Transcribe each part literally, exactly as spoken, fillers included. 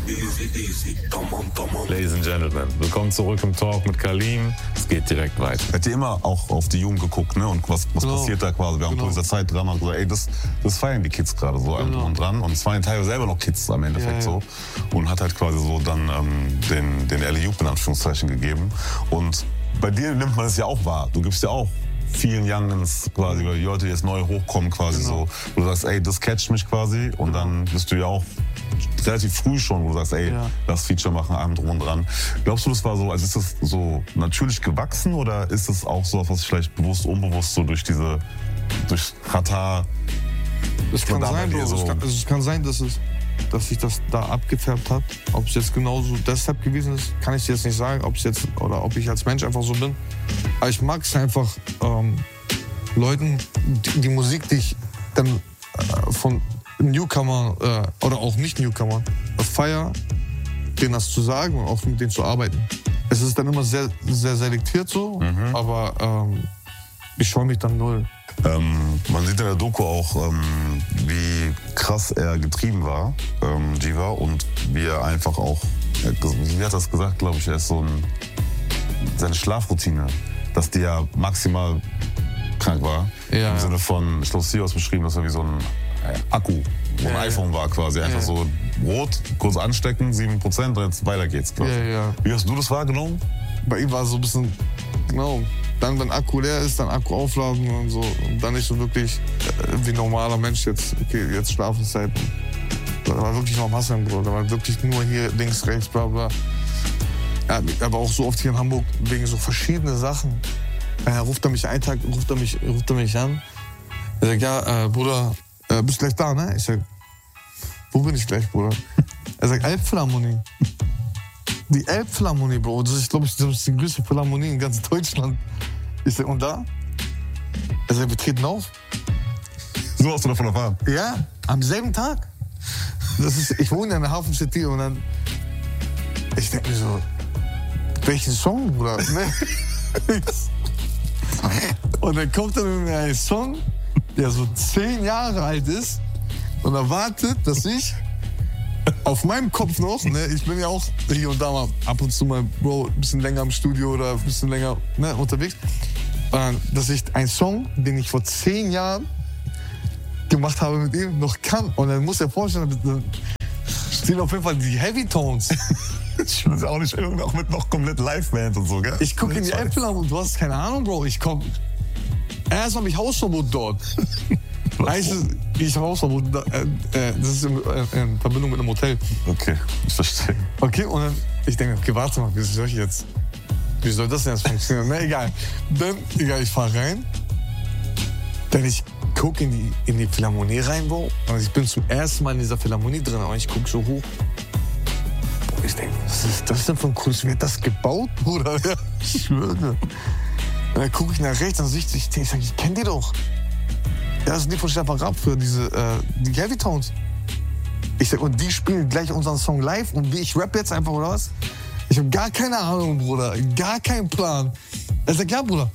Ladies and Gentlemen, willkommen zurück im Talk mit Kalim. Es geht direkt weiter. Hat ihr immer auch auf die Jugend geguckt, ne? Und was, was Genau. passiert da quasi? Wir haben Genau. vor dieser Zeit dran gesagt, ey, das, das feiern die Kids gerade so Genau. und dran. Und es waren ja teilweise selber noch Kids am Endeffekt Ja, ja. so. Und hat halt quasi so dann ähm, den, den Alley-Oop in Anführungszeichen gegeben. Und bei dir nimmt man es ja auch wahr. Du gibst ja auch vielen Youngins quasi, oder die Leute, die jetzt neu hochkommen quasi Genau. so. Wo du sagst, ey, das catcht mich quasi. Und dann bist du ja auch relativ früh schon, wo du sagst, ey, Ja. das Feature machen, allem drum und dran. Glaubst du, das war so, also ist das so natürlich gewachsen oder ist es auch so, was vielleicht bewusst, unbewusst so durch diese, durch Katar? Es kann da bei sein, dir Bro. so- Es, kann, also es kann sein, dass, es, dass sich das da abgefärbt hat. Ob es jetzt genauso deshalb gewesen ist, kann ich dir jetzt nicht sagen. Ob es jetzt oder ob ich als Mensch einfach so bin. Aber ich mag es einfach, ähm, Leuten, die, die Musik, die ich dann äh, von Newcomer äh, oder auch nicht Newcomer feier, denen das zu sagen und auch mit denen zu arbeiten. Es ist dann immer sehr, sehr selektiert so, Mhm. aber ähm, ich scheue mich dann null. Ähm, man sieht in der Doku auch, ähm, wie krass er getrieben war, ähm, Jiva, und wie er einfach auch, er hat ges- wie hat er das gesagt, glaube ich, er ist so ein, seine Schlafroutine, dass die ja maximal krank war. Ja. Im Sinne von, ich glaube, sie aus beschrieben, dass er wie so ein äh, Akku, so ein Ja, iPhone war quasi. Einfach Ja. so rot, kurz anstecken, sieben Prozent, und jetzt weiter geht's quasi. Ja, ja. Wie hast du das wahrgenommen? Bei ihm war es so ein bisschen, genau, dann wenn Akku leer ist, dann Akku aufladen und so. Und dann nicht so wirklich äh, wie ein normaler Mensch jetzt, okay, jetzt Schlafenszeit. Da war wirklich noch am Hasseln, Bro. Da war wirklich nur hier links, rechts, bla bla. Ja, aber auch so oft hier in Hamburg wegen so verschiedene Sachen. Er ruft er mich einen Tag, ruft er mich, ruft er mich an. Er sagt, ja, äh, Bruder, äh, bist gleich da, ne? Ich sag, wo bin ich gleich, Bruder? Er sagt, Elbphilharmonie. Die Elbphilharmonie, Bro. Das ist, glaube ich, das ist die größte Philharmonie in ganz Deutschland. Ich sag, und da? Er sagt, wir treten auf. So hast du davon erfahren. Ja, am selben Tag. Das ist, ich wohne in der Hafen City und dann. Ich denke mir so, welchen Song, Bruder? Ne? Und dann kommt er mit mir ein Song, der so zehn Jahre alt ist und erwartet, dass ich auf meinem Kopf noch, ne, ich bin ja auch hier und da mal ab und zu mal, Bro, ein bisschen länger im Studio oder ein bisschen länger, ne, unterwegs. Und dann, dass ich einen Song, den ich vor zehn Jahren gemacht habe mit ihm, noch kann. Und dann muss er vorstellen, dann stehen auf jeden Fall die Heavy Tones. Ich will auch nicht irgendwie auch mit noch komplett Liveband und so, gell? Ich gucke in die Elbphilharmonie und du hast keine Ahnung, Bro. Ich komm. Erst habe ich Hausverbot dort. Heißt es, ich habe Hausverbot. da- Äh, äh, das ist in, äh, in Verbindung mit einem Hotel. Okay, ich verstehe. Okay, und dann, ich denke, okay, warte mal, wie soll ich jetzt, wie soll das denn jetzt funktionieren? Na, egal. Dann, egal, ich fahre rein. Dann ich gucke in die, in die Philharmonie rein, Bro. Und ich bin zum ersten Mal in dieser Philharmonie drin, und ich gucke so hoch. Ich denke, was ist das denn für ein cooles? Wer hat das gebaut, Bruder? Ja, ich schwöre. Und dann gucke ich nach rechts und sehe ich, ich, ich, sag, ich kenne die doch. Ja, das ist die von Stefan Raab für diese, äh, die Heavy Tones. Ich sag, und die spielen gleich unseren Song live und wie ich rap jetzt einfach, oder was? Ich habe gar keine Ahnung, Bruder. Gar keinen Plan. Er sagt, ja, Bruder.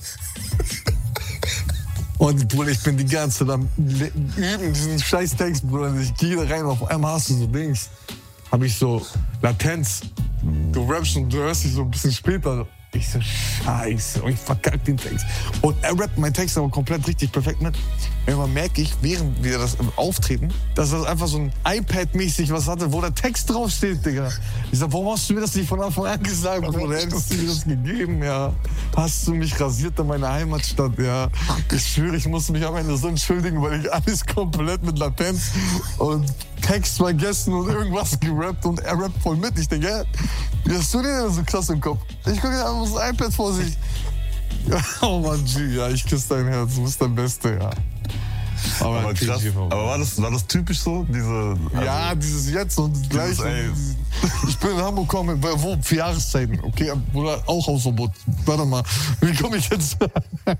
Und Bruder, ich bin die ganze Zeit am le- üben, diesen scheiß Text, Bruder. Ich gehe da rein und auf einmal hast du so Dings. Habe ich so Latenz. Du rappst und du hörst dich so ein bisschen später. Ich so, scheiße. Und ich verkack den Text. Und er rappt meinen Text aber komplett richtig perfekt mit. Irgendwann merke ich, während wir das auftreten, dass das einfach so ein iPad-mäßig was hatte, wo der Text draufsteht, Digga. Ich sag, warum hast du mir das nicht von Anfang an gesagt, Bruder? Hättest du mir das gegeben, ja. Hast du mich rasiert in meiner Heimatstadt, ja. Ich schwöre, ich musste mich am Ende so entschuldigen, weil ich alles komplett mit Latenz und Text vergessen und irgendwas gerappt und er rappt voll mit. Ich denke, ja, wie hast du denn so krass im Kopf? Ich gucke einfach so ein iPad vor sich. Oh Mann, G, ja, ich küsse dein Herz, du bist der Beste, ja. Aber, Aber krass. Aber war das, war das typisch so? Diese, also ja, dieses Jetzt und gleich. ey. Ich bin in Hamburg gekommen, wo? Für Jahreszeiten. Okay, Bruder, auch Hausverbot. Warte mal, wie komme ich jetzt?